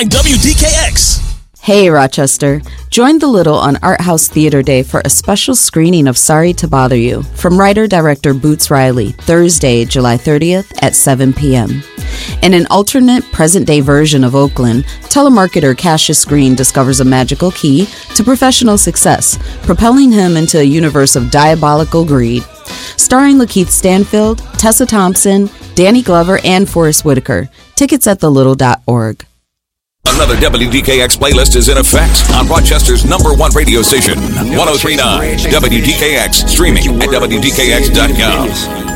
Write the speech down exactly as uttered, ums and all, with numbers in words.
nine W D K X. Hey, Rochester. Join the Little on Art House Theater Day for a special screening of Sorry to Bother You from writer-director Boots Riley, Thursday, July thirtieth at seven p.m. In an alternate present-day version of Oakland, telemarketer Cassius Green discovers a magical key to professional success, propelling him into a universe of diabolical greed. Starring Lakeith Stanfield, Tessa Thompson, Danny Glover, and Forrest Whitaker. Tickets at the little dot org. Another W D K X playlist is in effect on Rochester's number one radio station, one oh three point nine W D K X, streaming at W D K X dot com.